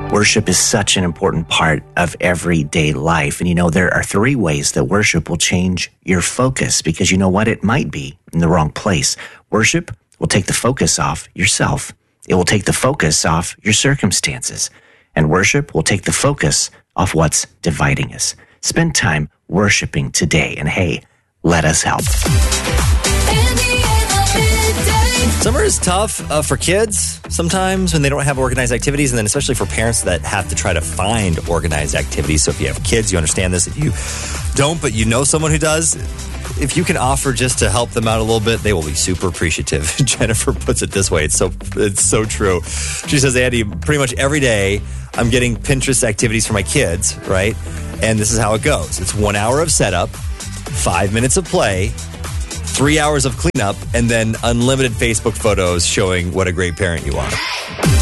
Worship is such an important part of everyday life. And there are 3 ways that worship will change your focus, because you know what? It might be in the wrong place. Worship will take the focus off yourself. It will take the focus off your circumstances. And worship will take the focus off what's dividing us. Spend time worshiping today. And hey, let us help. Summer is tough for kids sometimes when they don't have organized activities, and then especially for parents that have to try to find organized activities. So if you have kids, you understand this. If you don't, but you know someone who does, if you can offer just to help them out a little bit, they will be super appreciative. Jennifer puts it this way. It's so true. She says, Andy, pretty much every day I'm getting Pinterest activities for my kids, right? And this is how it goes. It's 1 hour of setup, 5 minutes of play, 3 hours of cleanup, and then unlimited Facebook photos showing what a great parent you are.